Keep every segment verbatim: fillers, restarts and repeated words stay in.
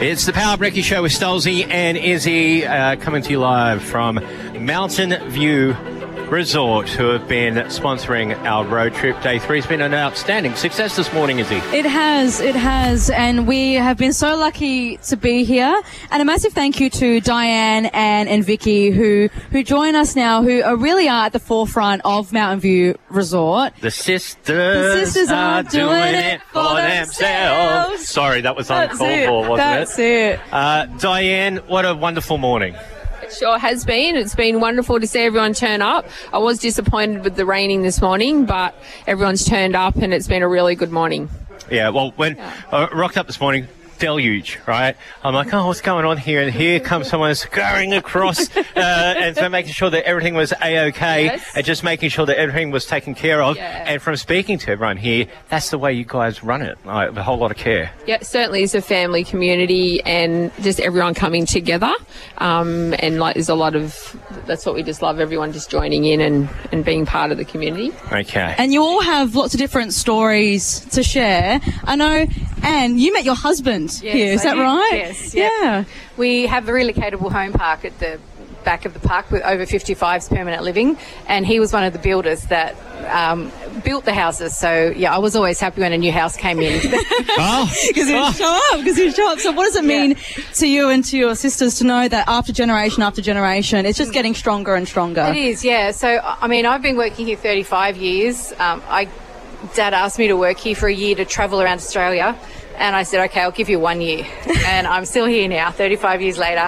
It's the Power Breaky Show with Stolzy and Izzy, uh, coming to you live from Mountain View Resort, who have been sponsoring our road trip. Day three has been an outstanding success this morning, Izzy. It has, it has, and we have been so lucky to be here. And a massive thank you to Diane, Anne and Vicky, who, who join us now, who are really are at the forefront of Mountain View Resort. The sisters, the sisters are, are doing, doing it for themselves. themselves. Sorry, that was uncalled for, wasn't That's it? That's it. Uh, Diane, what a wonderful morning. It sure has been. It's been wonderful to see everyone turn up. I was disappointed with the raining this morning, but everyone's turned up and it's been a really good morning. Yeah, well, when yeah. I rocked up this morning, deluge, right? I'm like, oh, what's going on here? And here comes someone scurrying across uh, and so making sure that everything was A-OK yes. and just making sure that everything was taken care of. Yeah. And from speaking to everyone here, that's the way you guys run it, like, with a whole lot of care. Yeah, it certainly is a family community and just everyone coming together. Um, and like, there's a lot of, that's what we just love, everyone just joining in and, and being part of the community. Okay. And you all have lots of different stories to share. I know, Anne, you met your husband yes, here, is I that do. right? Yes. Yep. Yeah. We have a relocatable home park at the back of the park with over fifty-fives permanent living, and he was one of the builders that um, built the houses. So, yeah, I was always happy when a new house came in. Oh, Because he would show up, because he would show up. So what does it mean Yeah. to you and to your sisters to know that after generation after generation, it's just getting stronger and stronger? It is, yeah. So, I mean, I've been working here thirty-five years. Um, I, Dad asked me to work here for a year to travel around Australia. And I said, okay, I'll give you one year. And I'm still here now, thirty-five years later.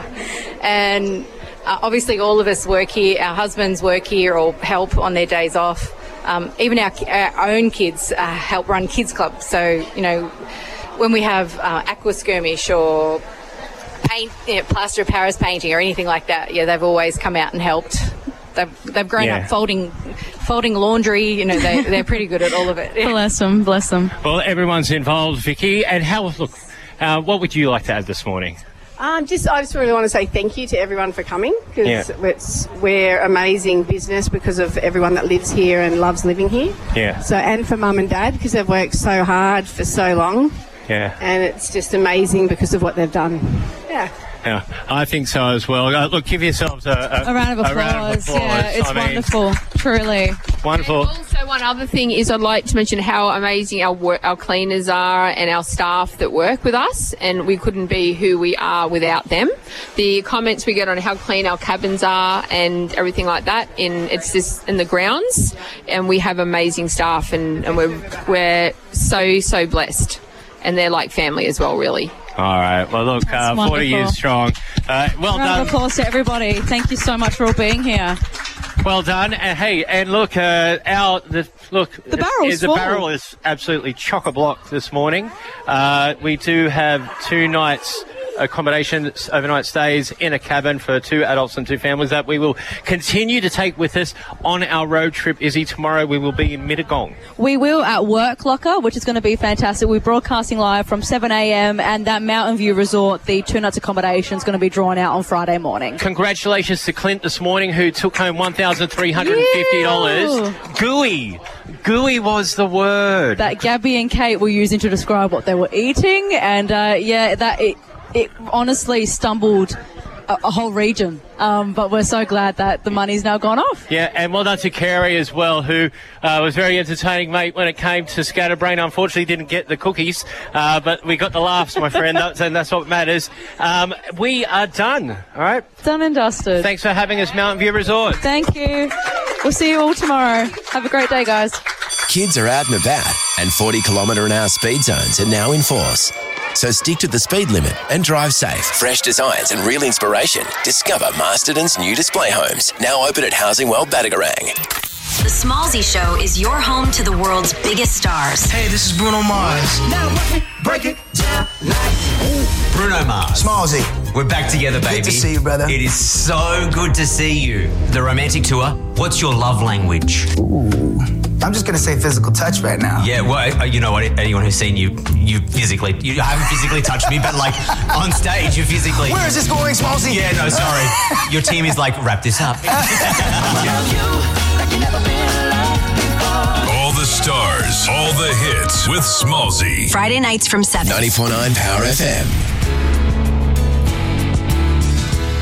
And uh, obviously all of us work here. Our husbands work here or help on their days off. Um, even our, our own kids uh, help run kids clubs. So, you know, when we have uh, aqua skirmish or paint, you know, plaster of Paris painting or anything like that, yeah, they've always come out and helped. They've, they've grown Yeah. up folding folding laundry. You know, they, they're pretty good at all of it. Bless them, bless them. Well, everyone's involved, Vicky. And how, look, uh, what would you like to add this morning? Um, just, I just really want to say thank you to everyone for coming, because Yeah. it's we're amazing business because of everyone that lives here and loves living here. Yeah. So, and for Mum and Dad, because they've worked so hard for so long, Yeah. and it's just amazing because of what they've done. Yeah. Yeah, I think so as well. Uh, look, give yourselves a, a, A round of applause. a round of applause. Yeah, it's I mean, wonderful, truly. Wonderful. And also, one other thing is I'd like to mention how amazing our work, our cleaners are and our staff that work with us, and we couldn't be who we are without them. The comments we get on how clean our cabins are and everything like that, in it's just in the grounds, and we have amazing staff, and, and we're we're so so blessed, and they're like family as well, really. All right. Well, look, uh, forty wonderful. years strong. Uh, well Round done. of applause to everybody. Thank you so much for all being here. Well done. And hey, and look, uh, our the look. The barrel's is, the full. barrel is absolutely chock a block this morning. Uh, we do have two nights accommodation, overnight stays in a cabin for two adults and two families that we will continue to take with us on our road trip. Izzy, tomorrow we will be in Mittagong. We will at Work Locker, which is going to be fantastic. We're broadcasting live from seven a.m. and that Mountain View Resort, the two nights accommodation, is going to be drawn out on Friday morning. Congratulations to Clint this morning, who took home one thousand three hundred fifty dollars. Yeah. Gooey. Gooey was the word. That Gabby and Kate were using to describe what they were eating, and uh, yeah, that it, it honestly stumbled a, a whole region. Um, but we're so glad that the money's now gone off. Yeah, and well done to Carrie as well, who uh, was very entertaining, mate, when it came to Scatterbrain. Unfortunately, didn't get the cookies, uh, but we got the laughs, my friend, that's, and that's what matters. Um, we are done, all right? Done and dusted. Thanks for having us, Mountain View Resort. Thank you. We'll see you all tomorrow. Have a great day, guys. Kids are out and about, and forty kilometre an hour speed zones are now in force. So stick to the speed limit and drive safe. Fresh designs and real inspiration. Discover Masterton's new display homes, now open at Housing World Badagarang. The Smallzy Show is your home to the world's biggest stars. Hey, this is Bruno Mars. Now break it down like Bruno Mars. Smallzy. We're back together, baby. Good to see you, brother. It is so good to see you. The romantic tour. What's your love language? Ooh. I'm just going to say physical touch right now. Yeah, well, uh, you know what? Anyone who's seen you, you physically, you haven't physically touched me, but like on stage, you physically. Where is this going, Smallzy? Yeah, no, sorry. Your team is like, wrap this up. All the stars, all the hits with Smallzy. Friday nights from seven. ninety-four point nine Power F M.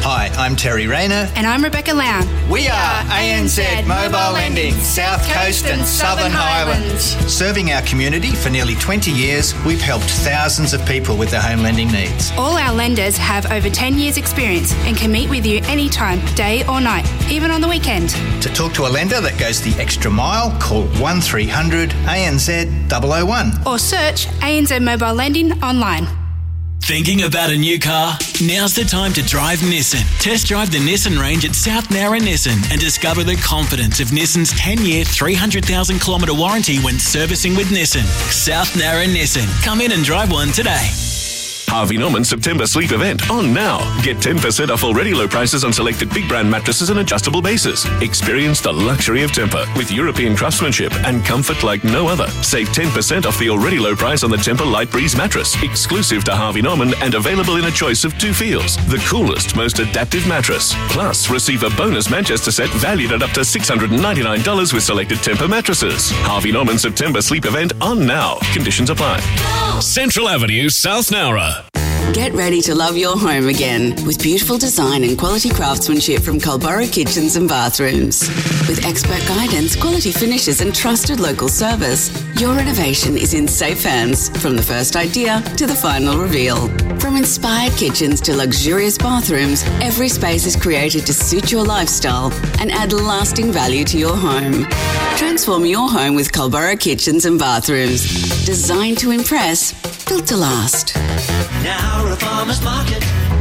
Hi, I'm Terry Rayner. And I'm Rebecca Lown. We are A N Z Mobile Lending, South Coast and Southern Highlands. Serving our community for nearly twenty years, we've helped thousands of people with their home lending needs. All our lenders have over ten years experience and can meet with you anytime, day or night, even on the weekend. To talk to a lender that goes the extra mile, call one three hundred A N Z double oh one. Or search A N Z Mobile Lending online. Thinking about a new car? Now's the time to drive Nissan. Test drive the Nissan range at South Nowra Nissan and discover the confidence of Nissan's ten-year, three hundred thousand kilometre warranty when servicing with Nissan. South Nowra Nissan. Come in and drive one today. Harvey Norman September Sleep Event on now. Get ten percent off already low prices on selected big brand mattresses and adjustable bases. Experience the luxury of Tempur with European craftsmanship and comfort like no other. Save ten percent off the already low price on the Tempur Light Breeze mattress, exclusive to Harvey Norman and available in a choice of two feels. The coolest, most adaptive mattress. Plus, receive a bonus Manchester set valued at up to six hundred ninety-nine dollars with selected Tempur mattresses. Harvey Norman September Sleep Event on now. Conditions apply. Central Avenue, South Nowra. Get ready to love your home again with beautiful design and quality craftsmanship from Culburra Kitchens and Bathrooms. With expert guidance, quality finishes and trusted local service, your renovation is in safe hands from the first idea to the final reveal. From inspired kitchens to luxurious bathrooms, every space is created to suit your lifestyle and add lasting value to your home. Transform your home with Culburra Kitchens and Bathrooms. Designed to impress, built to last. Nowra Farmers Market.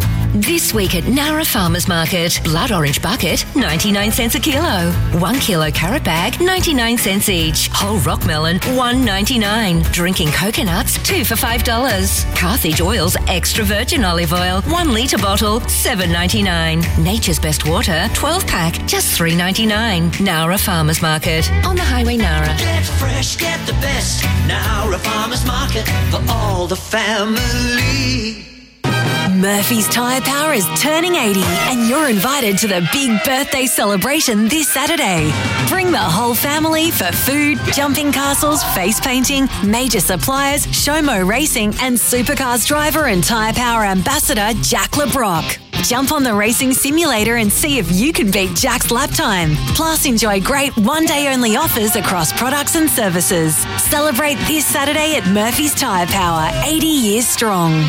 This week at Nowra Farmers Market, blood orange bucket, ninety-nine cents a kilo. One kilo carrot bag, ninety-nine cents each. Whole rock melon, one ninety-nine. Drinking coconuts, two for five dollars. Carthage oils, extra virgin olive oil, one litre bottle, seven ninety-nine. Nature's Best Water, twelve pack, just three ninety-nine. Nowra Farmers Market, on the Highway Nowra. Get fresh, get the best. Nowra Farmers Market for all the family. Murphy's Tyre Power is turning eighty and you're invited to the big birthday celebration this Saturday. Bring the whole family for food, jumping castles, face painting, major suppliers, Showmo Racing and Supercars driver and Tyre Power ambassador Jack LeBrock. Jump on the racing simulator and see if you can beat Jack's lap time. Plus, enjoy great one-day-only offers across products and services. Celebrate this Saturday at Murphy's Tyre Power, eighty years strong.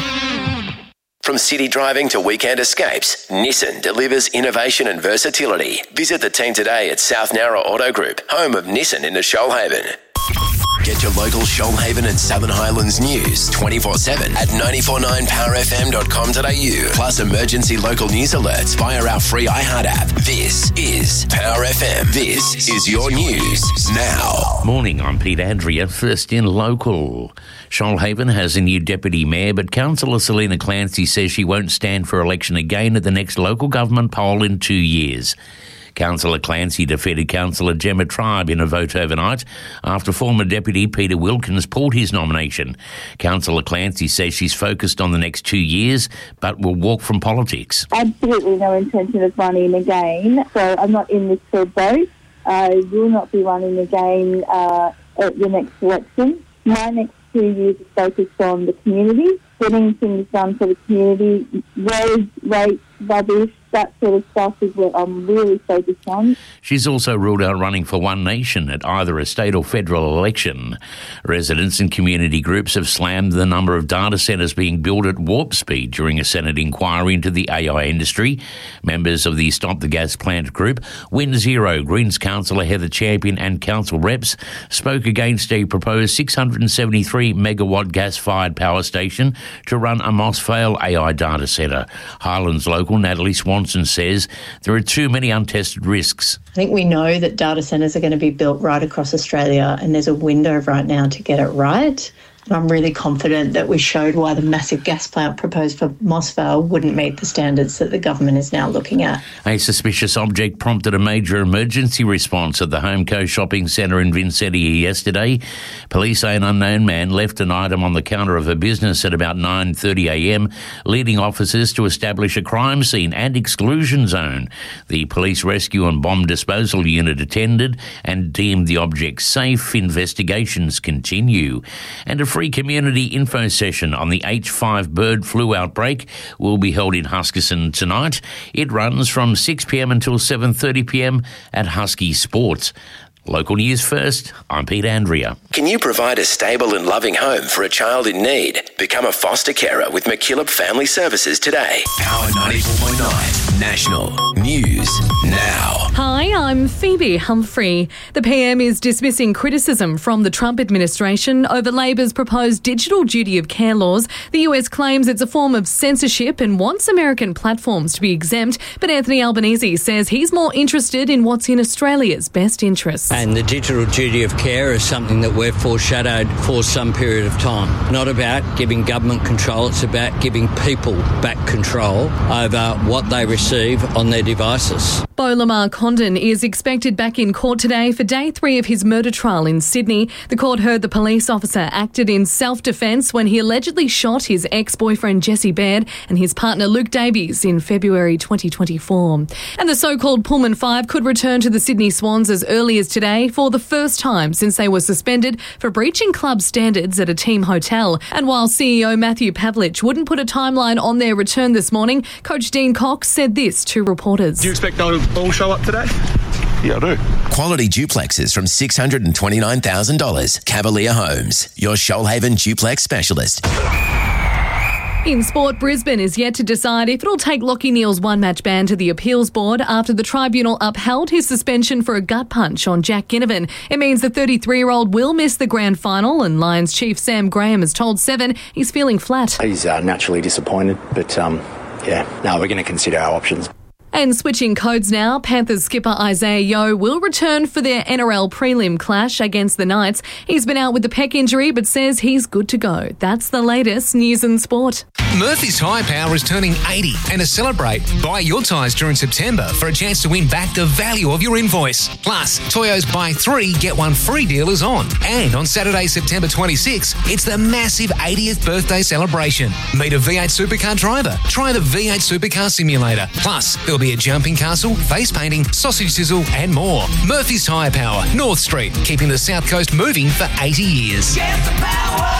From city driving to weekend escapes, Nissan delivers innovation and versatility. Visit the team today at South Nowra Auto Group, home of Nissan in the Shoalhaven. Get your local Shoalhaven and Southern Highlands news twenty-four seven at nine four nine power f m dot com dot a u. Plus emergency local news alerts via our free iHeart app. This is Power F M. This is your news now. Morning, I'm Pete Andrea. First in local. Shoalhaven has a new deputy mayor, but Councillor Selina Clancy says she won't stand for election again at the next local government poll in two years. Councillor Clancy defeated Councillor Gemma Tribe in a vote overnight after former Deputy Peter Wilkins pulled his nomination. Councillor Clancy says she's focused on the next two years but will walk from politics. Absolutely no intention of running again, so I'm not in this for both. I will not be running again uh, at the next election. My next two years is focused on the community, getting things done for the community, roads, rates, rubbish, that sort of stuff is what I'm really focused on. She's also ruled out running for One Nation at either a state or federal election. Residents and community groups have slammed the number of data centres being built at warp speed during a Senate inquiry into the A I industry. Members of the Stop the Gas Plant group, Wind Zero, Greens councillor Heather Champion and council reps spoke against a proposed six hundred seventy-three megawatt gas-fired power station to run a Moss Vale A I data centre. Highlands local Natalie Swanson says there are too many untested risks. I think we know that data centres are going to be built right across Australia and there's a window right now to get it right. And I'm really confident that we showed why the massive gas plant proposed for Moss Vale wouldn't meet the standards that the government is now looking at. A suspicious object prompted a major emergency response at the Home Coast Shopping Centre in Vincentia yesterday. Police say an unknown man left an item on the counter of a business at about nine thirty a m, leading officers to establish a crime scene and exclusion zone. The Police Rescue and Bomb Disposal Unit attended and deemed the object safe. Investigations continue. And a free community info session on the H five bird flu outbreak will be held in Huskisson tonight. It runs from six p m until seven thirty p m at Husky Sports. Local news first, I'm Pete Andrea. Can you provide a stable and loving home for a child in need? Become a foster carer with McKillop Family Services today. Power ninety-four point nine National News Now. Hi, I'm Phoebe Humphrey. The P M is dismissing criticism from the Trump administration over Labor's proposed digital duty of care laws. The U S claims it's a form of censorship and wants American platforms to be exempt, but Anthony Albanese says he's more interested in what's in Australia's best interests. And the digital duty of care is something that we've foreshadowed for some period of time. Not about giving government control, it's about giving people back control over what they receive on their devices. Beau Lamar Condon is expected back in court today for day three of his murder trial in Sydney. The court heard the police officer acted in self-defence when he allegedly shot his ex-boyfriend Jesse Baird and his partner Luke Davies in February twenty twenty-four. And the so-called Pullman Five could return to the Sydney Swans as early as today for the first time since they were suspended for breaching club standards at a team hotel. And while C E O Matthew Pavlich wouldn't put a timeline on their return this morning, Coach Dean Cox said this to reporters. Do you expect they'll all show up today? Yeah, I do. Quality duplexes from six hundred twenty-nine thousand dollars. Cavalier Homes, your Shoalhaven duplex specialist. In sport, Brisbane is yet to decide if it'll take Lachie Neale's one-match ban to the appeals board after the tribunal upheld his suspension for a gut punch on Jack Ginnivan. It means the thirty-three-year-old will miss the grand final, and Lions chief Sam Graham has told Seven he's feeling flat. He's uh, naturally disappointed, but um, yeah, no, we're going to consider our options. And switching codes now, Panthers skipper Isaiah Yeo will return for their N R L prelim clash against the Knights. He's been out with the pec injury but says he's good to go. That's the latest news and sport. Murphy's Tyre Power is turning eighty, and to celebrate, buy your tyres during September for a chance to win back the value of your invoice. Plus, Toyo's buy three, get one free deal is on. And on Saturday, September twenty-sixth, it's the massive eightieth birthday celebration. Meet a V eight Supercar driver. Try the V eight Supercar Simulator. Plus, there'll be a jumping castle, face painting, sausage sizzle and more. Murphy's Tyre Power, North Street, keeping the South Coast moving for eighty years. Get the power!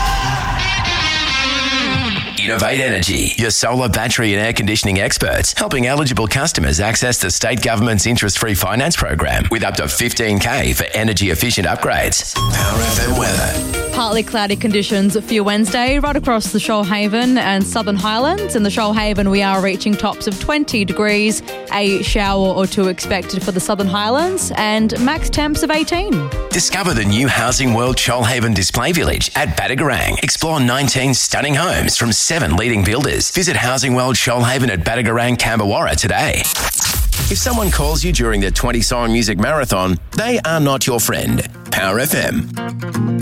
Innovate Energy, your solar, battery and air conditioning experts, helping eligible customers access the state government's interest-free finance program with up to fifteen K for energy-efficient upgrades. Power F M weather. Partly cloudy conditions for your Wednesday right across the Shoalhaven and Southern Highlands. In the Shoalhaven, we are reaching tops of twenty degrees, a shower or two expected for the Southern Highlands, and max temps of eighteen. Discover the new Housing World Shoalhaven Display Village at Badagarang. Explore nineteen stunning homes from seven leading builders. Visit Housing World Shoalhaven at Badagarang, Cambawarra today. If someone calls you during their twenty-song music marathon, they are not your friend. Power F M.